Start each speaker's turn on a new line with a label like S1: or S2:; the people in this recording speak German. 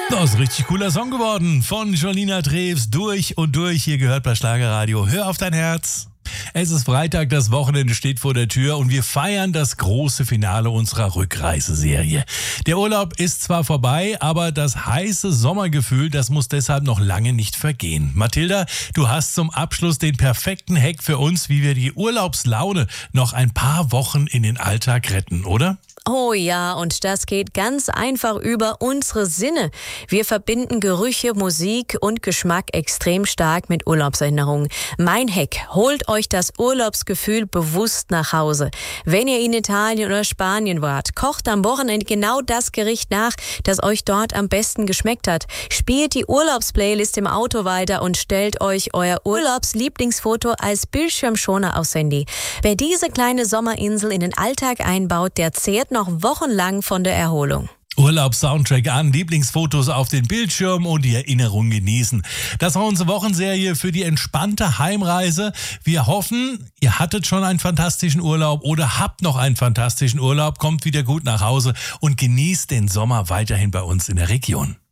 S1: Das ist ein richtig cooler Song geworden von Jolina Drews, durch und durch. Hier gehört bei Schlagerradio. Hör auf dein Herz. Es ist Freitag, das Wochenende steht vor der Tür und wir feiern das große Finale unserer Rückreiseserie. Der Urlaub ist zwar vorbei, aber das heiße Sommergefühl, das muss deshalb noch lange nicht vergehen. Mathilda, du hast zum Abschluss den perfekten Hack für uns, wie wir die Urlaubslaune noch ein paar Wochen in den Alltag retten, oder?
S2: Oh ja, und das geht ganz einfach über unsere Sinne. Wir verbinden Gerüche, Musik und Geschmack extrem stark mit Urlaubserinnerungen. Mein Hack: holt euch das Urlaubsgefühl bewusst nach Hause. Wenn ihr in Italien oder Spanien wart, kocht am Wochenende genau das Gericht nach, das euch dort am besten geschmeckt hat. Spielt die Urlaubsplaylist im Auto weiter und stellt euch euer Urlaubslieblingsfoto als Bildschirmschoner aufs Handy. Wer diese kleine Sommerinsel in den Alltag einbaut, der zehrt noch wochenlang von der Erholung.
S1: Urlaubs-Soundtrack an, Lieblingsfotos auf den Bildschirm und die Erinnerung genießen. Das war unsere Wochenserie für die entspannte Heimreise. Wir hoffen, ihr hattet schon einen fantastischen Urlaub oder habt noch einen fantastischen Urlaub. Kommt wieder gut nach Hause und genießt den Sommer weiterhin bei uns in der Region.